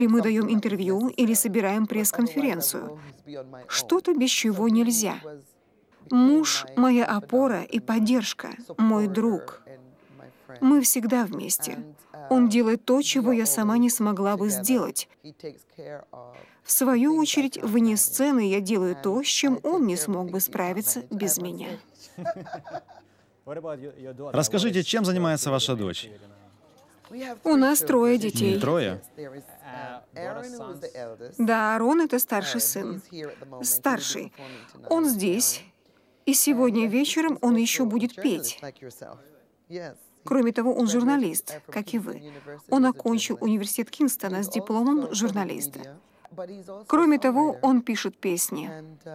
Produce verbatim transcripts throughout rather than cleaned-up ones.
Мы даем интервью или собираем пресс-конференцию. Что-то, без чего нельзя. Муж — моя опора и поддержка, мой друг. Мы всегда вместе. Он делает то, чего я сама не смогла бы сделать. В свою очередь, вне сцены я делаю то, с чем он не смог бы справиться без меня. Расскажите, чем занимается ваша дочь? У нас трое детей. Трое? Да, Аарон — это старший сын. Старший. Он здесь, и сегодня вечером он еще будет петь. Кроме того, он журналист, как и вы. Он окончил университет Кингстона с дипломом журналиста. Кроме того, он пишет песни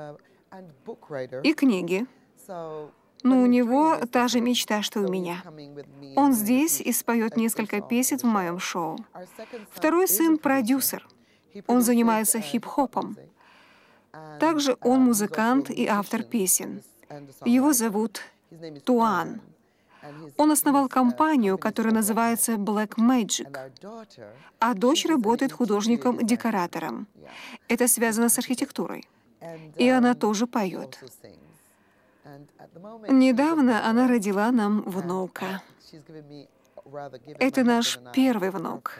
и книги. Но у него та же мечта, что и у меня. Он здесь и споет несколько песен в моем шоу. Второй сын — продюсер. Он занимается хип-хопом. Также он музыкант и автор песен. Его зовут Туан. Он основал компанию, которая называется Black Magic, а дочь работает художником-декоратором. Это связано с архитектурой. И она тоже поет. Недавно она родила нам внука. Это наш первый внук.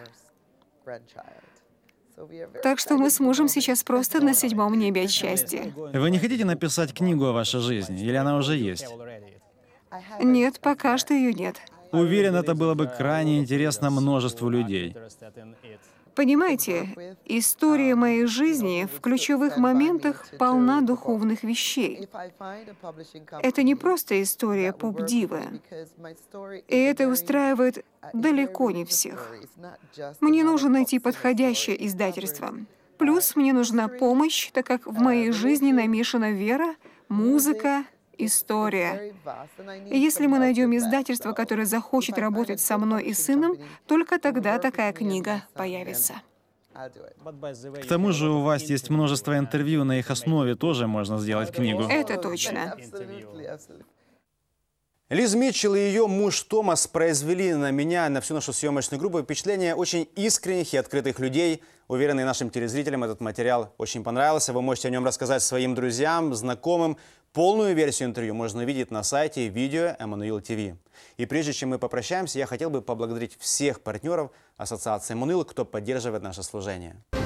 Так что мы с мужем сейчас просто на седьмом небе от счастья. Вы не хотите написать книгу о вашей жизни, или она уже есть? Нет, пока что ее нет. Уверен, это было бы крайне интересно множеству людей. Понимаете, история моей жизни в ключевых моментах полна духовных вещей. Это не просто история поп-дивы. И это устраивает далеко не всех. Мне нужно найти подходящее издательство. Плюс мне нужна помощь, так как в моей жизни намешана вера, музыка, история. И если мы найдем издательство, которое захочет работать со мной и сыном, только тогда такая книга появится. К тому же у вас есть множество интервью, на их основе тоже можно сделать книгу. Это точно. Лиз Митчелл и ее муж Томас произвели на меня, на всю нашу съемочную группу впечатление очень искренних и открытых людей. Уверенный нашим телезрителям этот материал очень понравился. Вы можете о нем рассказать своим друзьям, знакомым. Полную версию интервью можно увидеть на сайте видео Эммануил ТВ. И прежде чем мы попрощаемся, я хотел бы поблагодарить всех партнеров Ассоциации Эммануил, кто поддерживает наше служение.